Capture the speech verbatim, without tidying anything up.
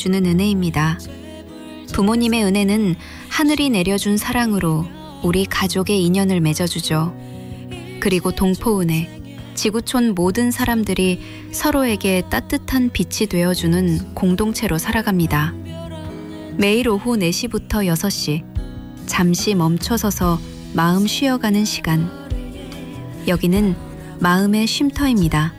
주는 은혜입니다. 부모님의 은혜는 하늘이 내려준 사랑으로 우리 가족의 인연을 맺어주죠. 그리고 동포은혜, 지구촌 모든 사람들이 서로에게 따뜻한 빛이 되어주는 공동체로 살아갑니다. 매일 오후 네 시부터 여섯 시, 잠시 멈춰서서 마음 쉬어가는 시간. 여기는 마음의 쉼터입니다.